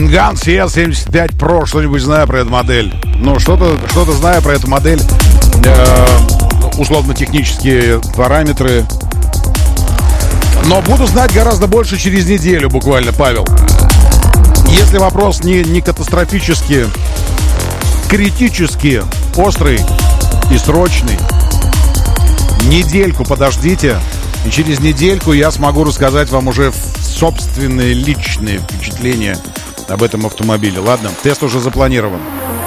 Нинган CS75 Pro. Что-нибудь знаю про эту модель? Ну, что-то знаю про эту модель. Условно-технические параметры. Но буду знать гораздо больше через неделю буквально, Павел. Если вопрос не катастрофически, критически острый и срочный, недельку подождите, и через недельку я смогу рассказать вам уже собственные личные впечатления об этом автомобиле. Ладно, тест уже запланирован.